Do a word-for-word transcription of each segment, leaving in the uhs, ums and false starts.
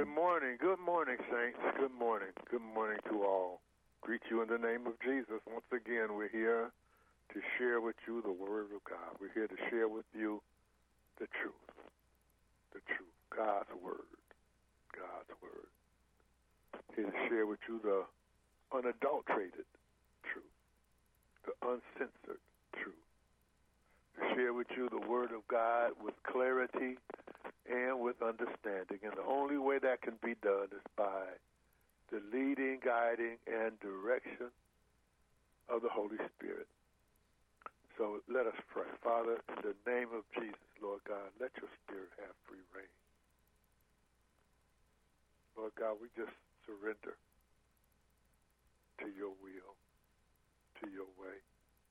Good morning. Good morning, saints. Good morning. Good morning to all. Greet you in the name of Jesus. Once again, we're here to share with you the Word of God. We're here to share with you the truth. The truth. God's Word. God's Word. Here to share with you the unadulterated truth. The uncensored truth. To share with you the Word of God with clarity and with understanding. And the only way that can be done is by the leading, guiding, and direction of the Holy Spirit. So let us pray. Father, in the name of Jesus, Lord God, let your Spirit have free reign. Lord God, we just surrender to your will, to your way.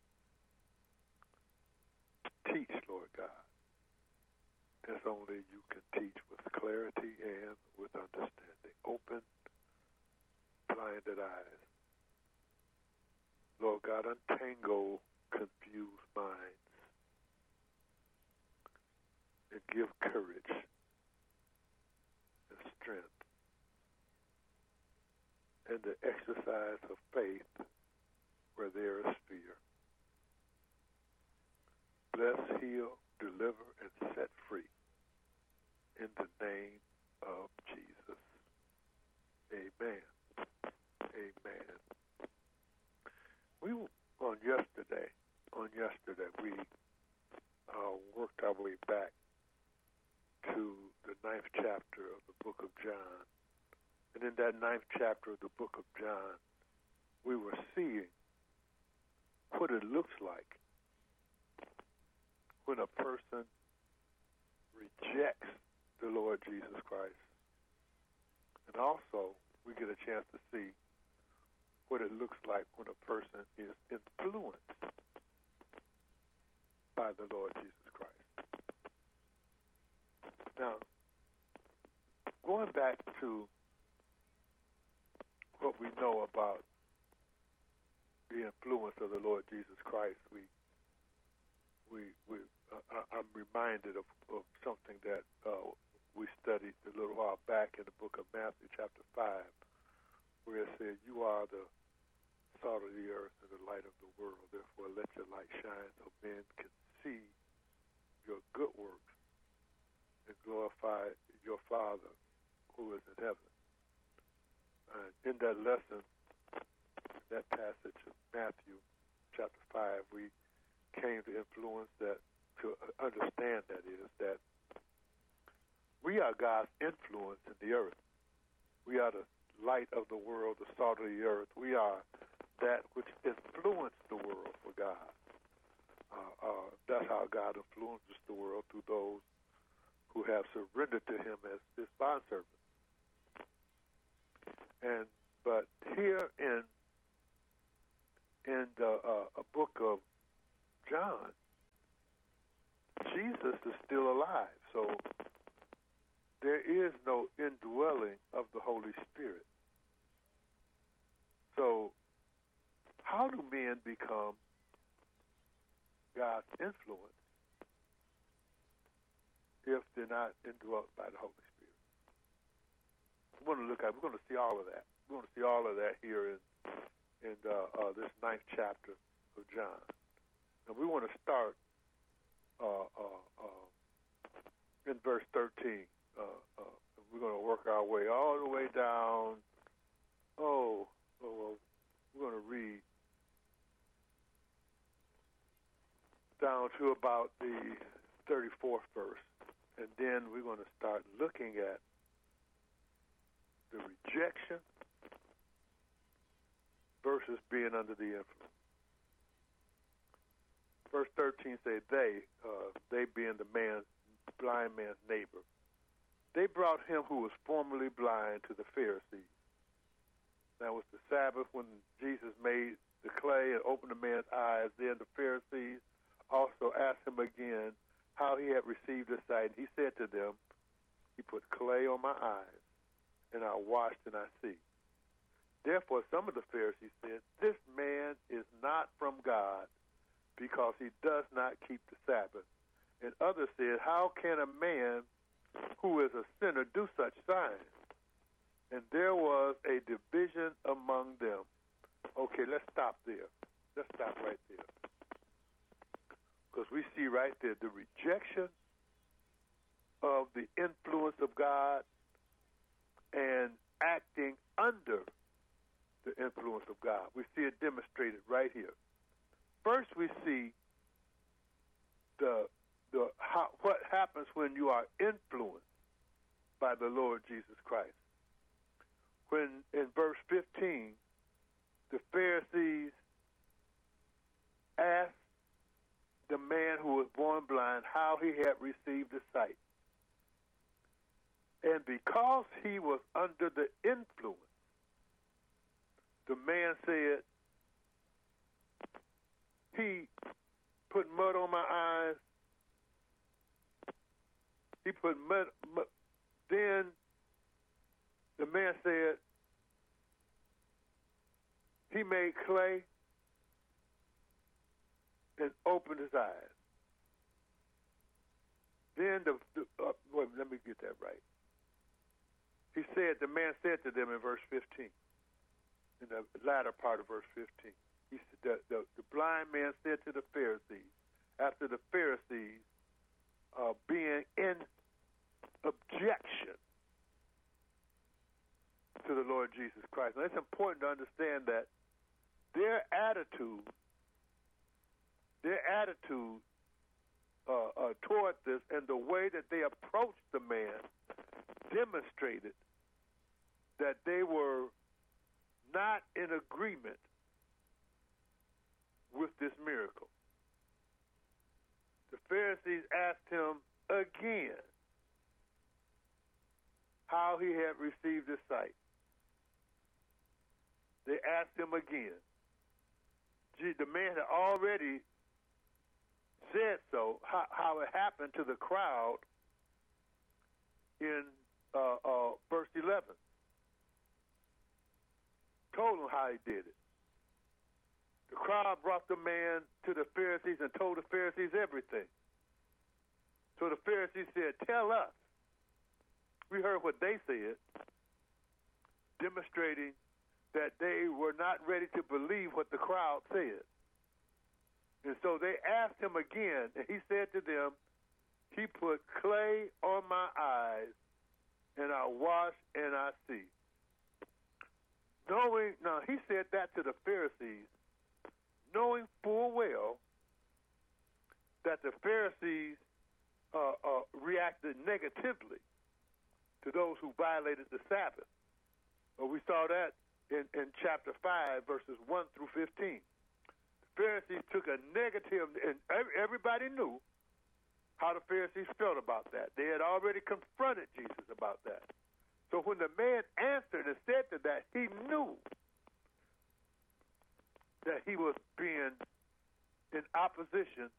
Teach, Lord God, as only you can teach, with clarity and with understanding. Open blinded eyes. Lord God, untangle confused minds and give courage and strength and the exercise of faith where there is fear. Bless, heal, deliver, and set free in the name of Jesus. Amen. Amen. We, on yesterday, on yesterday, we uh, worked our way back to the ninth chapter of the book of John. And in that ninth chapter of the book of John, we were seeing what it looks like when a person rejects the Lord Jesus Christ. And also, we get a chance to see what it looks like when a person is influenced by the Lord Jesus Christ. Now, going back to what we know about the influence of the Lord Jesus Christ, we we we uh, I'm reminded of, of something that uh, we studied a little while back in the book of Matthew, chapter five, where it said, "You are the salt of the earth and the light of the world. Therefore, let your light shine so men can see your good works and glorify your Father who is in heaven." And in that lesson, that passage of Matthew, chapter five, we came to influence that, to understand that is, that we are God's influence in the earth. We are the light of the world, the salt of the earth. We are that which influenced the world for God. Uh, uh, that's how God influences the world, through those who have surrendered to him as his bondservants. And but here in in the uh, a book of John, Jesus is still alive, so there is no indwelling of the Holy Spirit. So how do men become God's influence if they're not indwelt by the Holy Spirit? We're going to look at. We're going to see all of that. We're going to see all of that here in in uh, uh, this ninth chapter of John, and we want to start uh, uh, uh, in verse thirteen. Uh, uh, we're going to work our way all the way down. Oh, oh well, we're going to read down to about the thirty-fourth verse, and then we're going to start looking at the rejection versus being under the influence. Verse thirteen says, they, uh, they being the man, blind man's neighbor, they brought him who was formerly blind to the Pharisees. Now it was the Sabbath when Jesus made the clay and opened the man's eyes. Then the Pharisees also asked him again how he had received his sight. He said to them, he put clay on my eyes, and I washed and I see. Therefore, some of the Pharisees said, this man is not from God, because he does not keep the Sabbath. And others said, how can a man who is a sinner do such signs? and there was a division among them. Okay, let's stop there. Let's stop right there. Because we see right there the rejection of the influence of God and acting under the influence of God. We see it demonstrated right here. First, we see the the how, what happens when you are influenced by the Lord Jesus Christ. When in verse fifteen, the Pharisees asked the man who was born blind how he had received the sight. And because he was under the influence, the man said, he put mud on my eyes. He put mud, mud. Then the man said, he made clay and opened his eyes. Then the, the uh, wait, let me get that right. He said, the man said to them in verse fifteen, in the latter part of verse fifteen, he said, the, the, the blind man said to the Pharisees, after the Pharisees uh, being in objection to the Lord Jesus Christ. Now, it's important to understand that their attitude, their attitude uh, uh, toward this and the way that they approached the man demonstrated that they were not in agreement with this miracle. The Pharisees asked him again how he had received his sight. They asked him again. Gee, the man had already said so, how, how it happened to the crowd in uh, uh, verse eleven. Told him how he did it. The crowd brought the man to the Pharisees and told the Pharisees everything. So the Pharisees said, tell us. We heard what they said, demonstrating that they were not ready to believe what the crowd said. And so they asked him again, and he said to them, he put clay on my eyes, and I wash and I see. Knowing, now he said that to the Pharisees, knowing full well that the Pharisees uh, uh, reacted negatively to those who violated the Sabbath. Well, we saw that in, in chapter five, verses one through fifteen. The Pharisees took a negative, and everybody knew how the Pharisees felt about that. They had already confronted Jesus about that. So when the man answered and said to that, he knew that he was being in opposition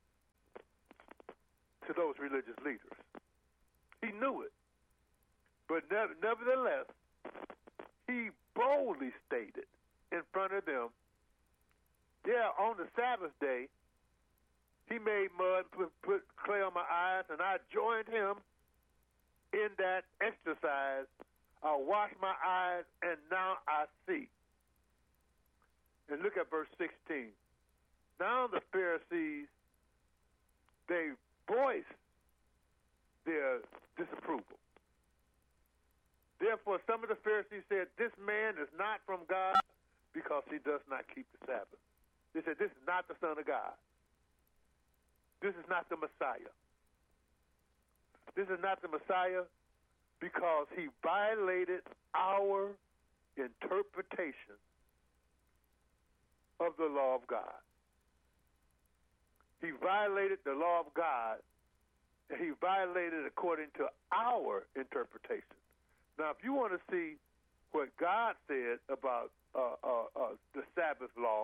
to those religious leaders. He knew it. But nevertheless, he boldly stated in front of them, yeah, on the Sabbath day, he made mud, put, put clay on my eyes, and I joined him in that exercise. I washed my eyes, and now I see. And look at verse sixteen. Now the Pharisees, they voiced their disapproval. Therefore, some of the Pharisees said, this man is not from God because he does not keep the Sabbath. They said, this is not the Son of God. This is not the Messiah. This is not the Messiah because he violated our interpretation of the law of God. He violated the law of God, and he violated according to our interpretation. Now, if you want to see what God said about uh, uh, uh, the Sabbath law,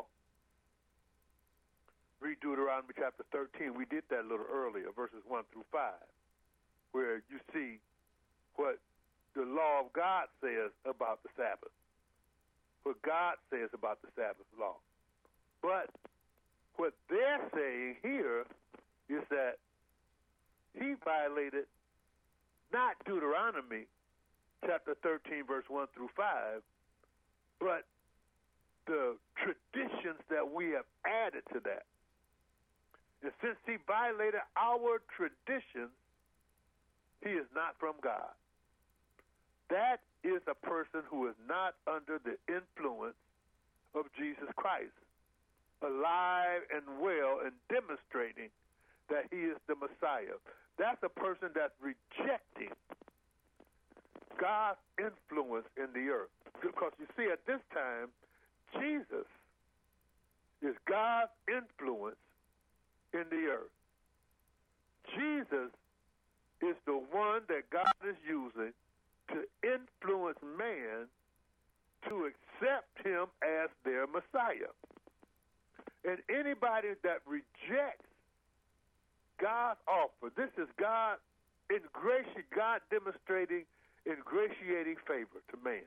read Deuteronomy chapter thirteen. We did that a little earlier, verses one through five, where you see what the law of God says about the Sabbath, what God says about the Sabbath law. But what they're saying here is that he violated not Deuteronomy chapter thirteen, verse one through five, but the traditions that we have added to that. And since he violated our traditions, he is not from God. That is a person who is not under the influence of Jesus Christ, alive and well and demonstrating that he is the Messiah. That's a person that's rejecting God's influence in the earth. Because you see, at this time, Jesus is God's influence in the earth. Jesus is the one that God is using to influence man to accept him as their Messiah. And anybody that rejects God's offer, this is God ingratiating, God demonstrating ingratiating favor to man,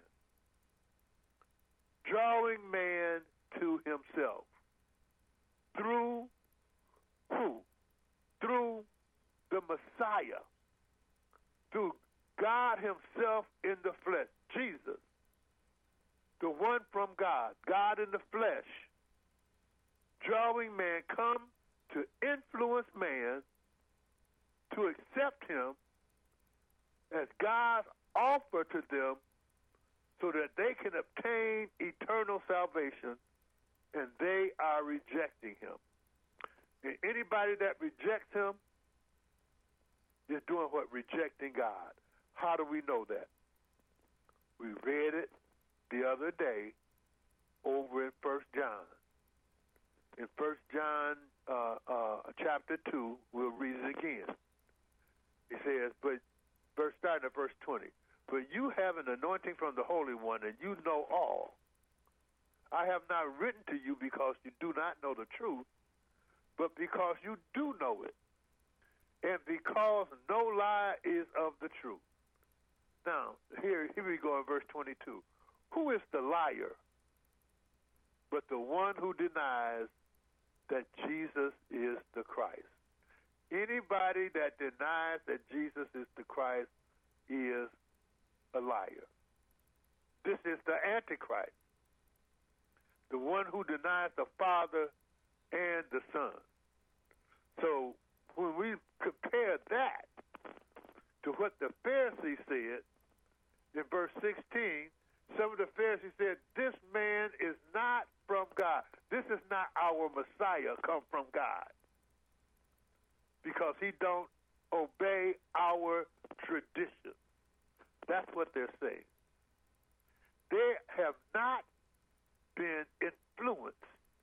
drawing man to himself through who? Through the Messiah, through God himself in the flesh, Jesus, the one from God, God in the flesh, drawing man, come to influence man to accept him as God's offer to them so that they can obtain eternal salvation, and they are rejecting him. And anybody that rejects him is doing what? Rejecting God. How do we know that? We read it the other day over in First John. In First John uh, uh, chapter two, we'll read it again. It says, but verse starting at verse twenty, but you have an anointing from the Holy One, and you know all. I have not written to you because you do not know the truth, but because you do know it, and because no lie is of the truth. Now, here, here we go in verse twenty-two. Who is the liar but the one who denies that Jesus is the Christ? Anybody that denies that Jesus is the Christ is a liar. This is the Antichrist, the one who denies the Father and the Son. So when we compare that to what the Pharisees said in verse sixteen, some of the Pharisees said, this man is not from God. This is not our Messiah come from God, because he don't obey our tradition. That's what they're saying. They have not been influenced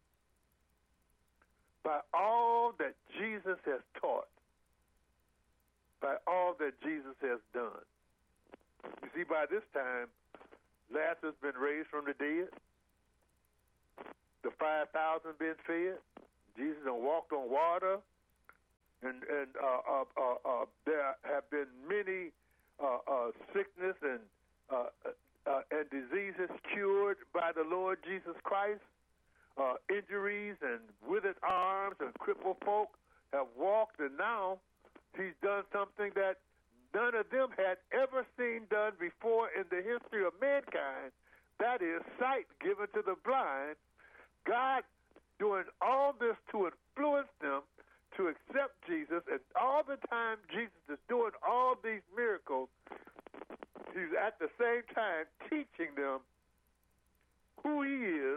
by all that Jesus has taught, by all that Jesus has done. You see, by this time, Lazarus has been raised from the dead. The five thousand been fed. Jesus has walked on water. And, and uh, uh, uh, uh, there have been many uh, uh, sickness and uh, uh, and diseases cured by the Lord Jesus Christ. Uh, injuries and withered arms and crippled folk have walked, and now he's done something that none of them had ever seen done before in the history of mankind. That is sight given to the blind. God doing all this to influence them to accept Jesus, and all the time Jesus is doing all these miracles, he's at the same time teaching them who he is,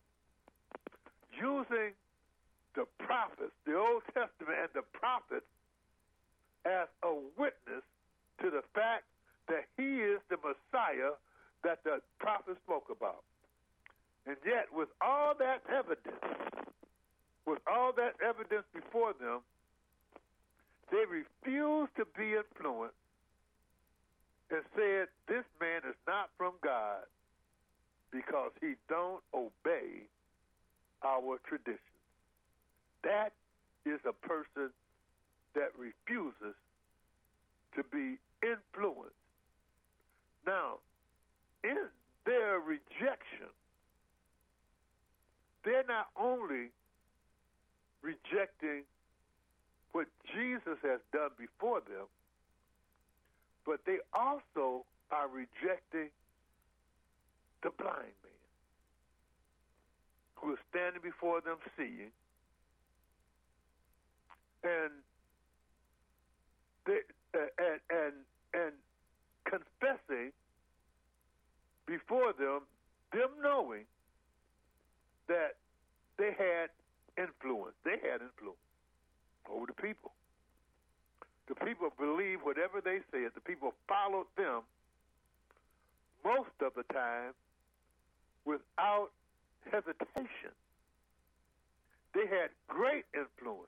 using the prophets, the Old Testament and the prophets, as a witness to the fact that he is the Messiah that the prophets spoke about. And yet, with all that evidence, with all that evidence before them, they refused to be influenced and said, this man is not from God because he don't obey our traditions. That is a person that refuses to be influenced. Now, in their rejection, they're not only rejecting what Jesus has done before them, but they also are by rejecting the blind man who is standing before them seeing, and they, uh, and and and confessing before them, them knowing that they had influence. They had influence over the people. The people believed whatever they said. The people followed them most of the time without hesitation. They had great influence.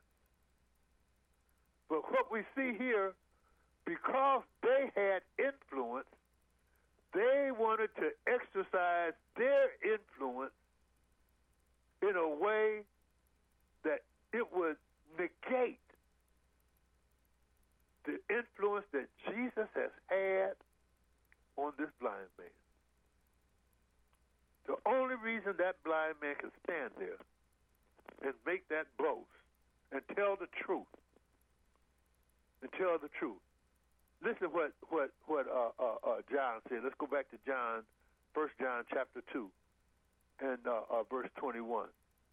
But what we see here, because they had influence, they wanted to exercise their influence in a way that it would negate the influence that Jesus has had on this blind man. The only reason that blind man can stand there and make that boast and tell the truth, and tell the truth. Listen what what what uh, uh, uh, John said. Let's go back to John, First John chapter two, and uh, uh, verse twenty-one.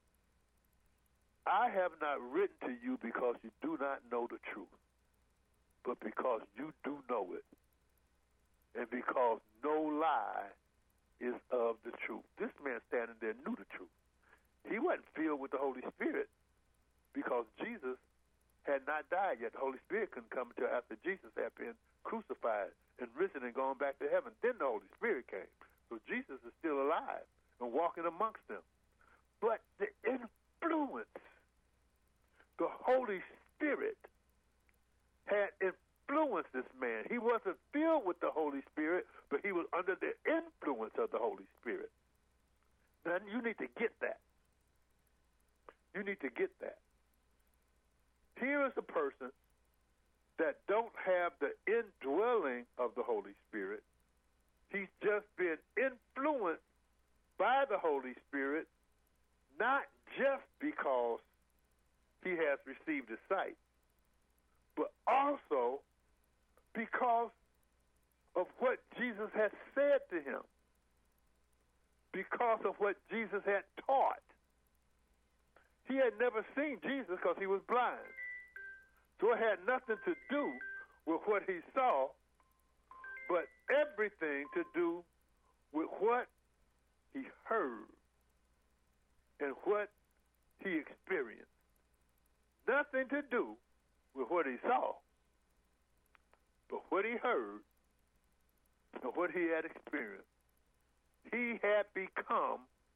I have not written to you because you do not know the truth, but because you do know it, and because no lie is of the truth. This man standing there knew the truth. He wasn't filled with the Holy Spirit because Jesus had not died yet. The Holy Spirit couldn't come until after Jesus had been crucified and risen and gone back to heaven. Then the Holy Spirit came. So Jesus is still alive and walking amongst them. But the influence, the Holy Spirit had influenced this man. He wasn't filled with the Holy Spirit, but he was under the influence of the Holy Spirit. Now, you need to get that. You need to get that. Here is a person that don't have the indwelling of the Holy Spirit. He's just been influenced by the Holy Spirit, not just because he has received his sight, but also because of what Jesus had said to him, because of what Jesus had taught. He had never seen Jesus because he was blind. So it had nothing to do with what he saw, but everything to do with what he heard and what he experienced. Nothing to do with what he saw, but what he heard and what he had experienced. He had become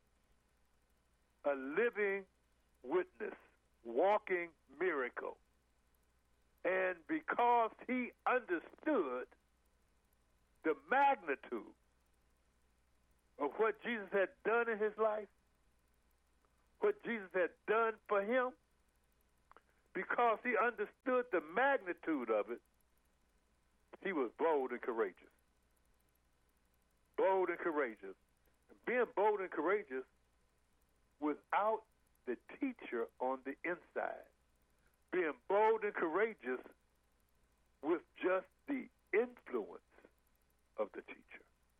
a living witness, walking miracle. And because he understood the magnitude of what Jesus had done in his life, what Jesus had done for him, because he understood the magnitude of it, he was bold and courageous. Bold and courageous. And being bold and courageous without the teacher on the inside. Being bold and courageous with just the influence of the teacher.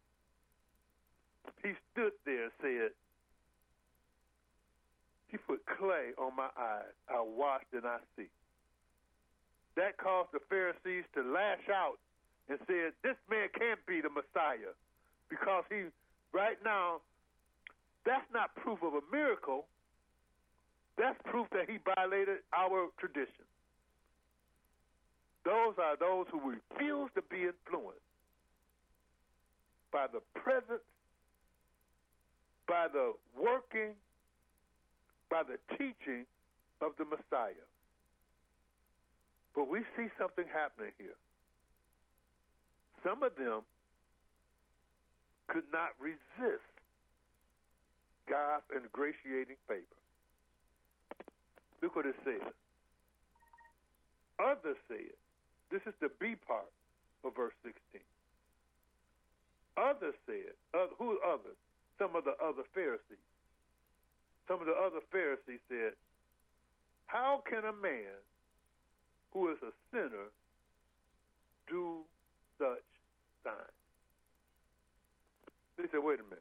He stood there and said, he put clay on my eyes. I washed and I see. That caused the Pharisees to lash out and said, this man can't be the Messiah because he, right now, that's not proof of a miracle. That's proof that he violated our tradition. Those are those who refuse to be influenced by the presence, by the working, by the teaching of the Messiah. But we see something happening here. Some of them could not resist God's ingratiating favor. Look what it says. Others said, this is the B part of verse sixteen. Others said, uh, who are others? Some of the other Pharisees. Some of the other Pharisees said, how can a man who is a sinner do such signs? said, wait a minute.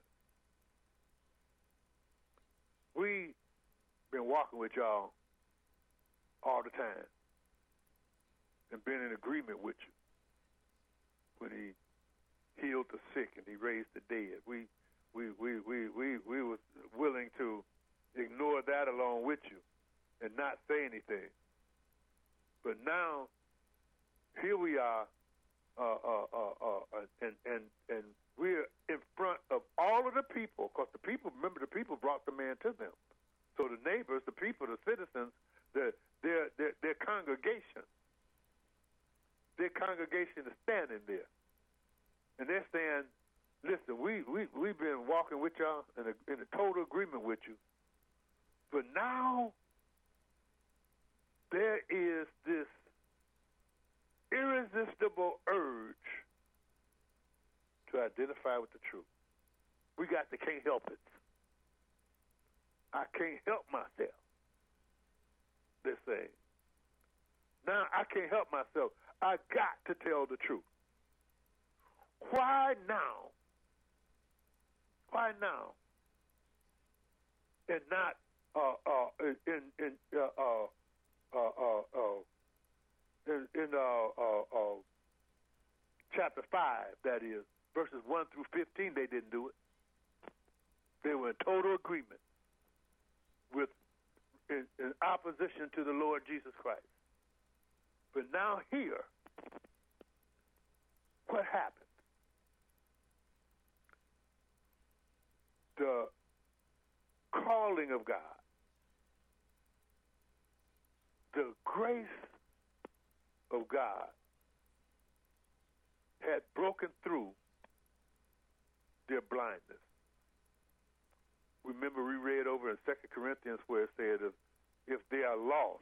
We been walking with y'all all the time and been in agreement with you when he healed the sick and he raised the dead. We we we we we, we was willing to ignore that along with you and not say anything. But now here we are, uh, uh, uh, uh, and and and we're in front of all of the people, because the people, remember, the people brought the man to them. So the neighbors, the people, the citizens, the, their, their, their congregation, their congregation is standing there. And they're saying, listen, we, we, we've been walking with y'all in a, in a total agreement with you. But now there is this irresistible urge to identify with the truth. We got to can't help it. I can't help myself, they're saying. Now I can't help myself. I got to tell the truth. Why now? Why now? And not uh, uh, in in uh, uh, uh, uh, uh, in, in uh, uh, uh, chapter five, that is, verses one through fifteen, they didn't do it. They were in total agreement with, in, in opposition to the Lord Jesus Christ. But now here, what happened? The calling of God, the grace of God had broken through their blindness. Remember, we read over in Second Corinthians where it said, if, if they are lost,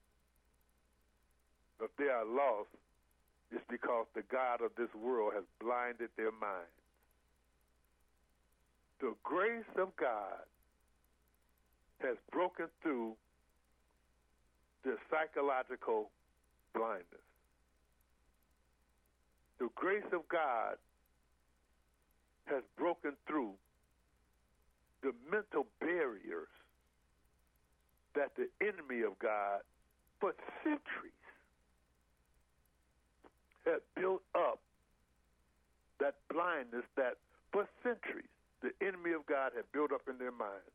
if they are lost, it's because the God of this world has blinded their minds. The grace of God has broken through their psychological blindness. The grace of God has broken through the mental barriers that the enemy of God for centuries had built up, that blindness that for centuries the enemy of God had built up in their minds.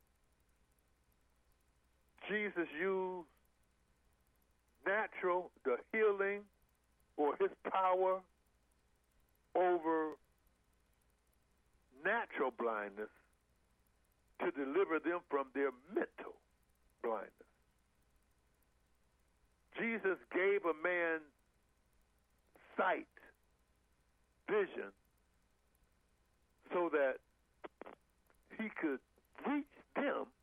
Jesus used natural, the healing, or his power over natural blindness to deliver them from their mental blindness. Jesus gave a man sight, vision, so that he could reach them